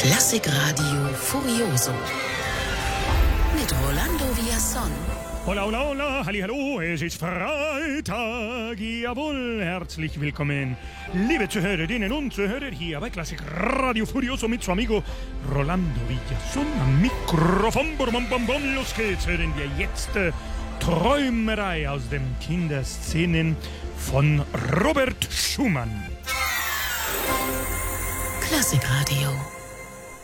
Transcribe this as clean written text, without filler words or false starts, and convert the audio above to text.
Klassikradio Furioso mit Rolando Villazón. Hola, hola, hola, hallihallo, es ist Freitag, jawohl, herzlich willkommen, liebe Zuhörerinnen und Zuhörer, hier bei Klassikradio Furioso mit su amigo Rolando Villazón am Mikrofon, bum, bum, bum, los geht's, hören wir jetzt Träumerei aus den Kinderszenen von Robert Schumann. Klassikradio.